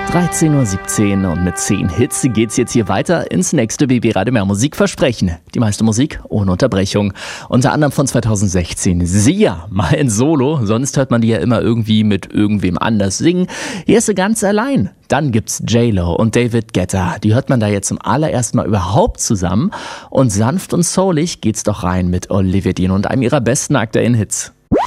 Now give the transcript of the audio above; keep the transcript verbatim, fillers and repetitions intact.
dreizehn Uhr siebzehn und mit zehn Hits geht's jetzt hier weiter ins nächste B B Radio Mehr Musik versprechen. Die meiste Musik ohne Unterbrechung. Unter anderem von zweitausendsechzehn. Sia, mal in Solo. Sonst hört man die ja immer irgendwie mit irgendwem anders singen. Hier ist sie ganz allein. Dann gibt's J-Lo und David Guetta. Die hört man da jetzt zum allerersten Mal überhaupt zusammen. Und sanft und soulig geht's doch rein mit Olivia Dean und einem ihrer besten aktuellen Hits.